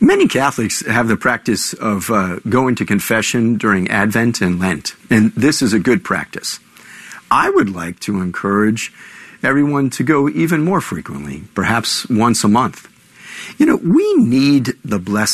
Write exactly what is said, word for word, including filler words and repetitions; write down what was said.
Many Catholics have the practice of uh, going to confession during Advent and Lent, and this is a good practice. I would like to encourage everyone to go even more frequently, perhaps once a month. You know, we need the blessing